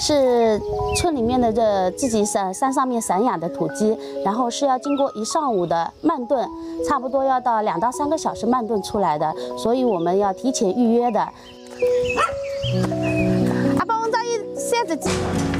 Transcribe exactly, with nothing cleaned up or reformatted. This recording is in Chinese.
是村里面的这自己山山上面散养的土鸡，然后是要经过一上午的慢炖，差不多要到两到三个小时慢炖出来的，所以我们要提前预约的。阿爸，我找一三只鸡。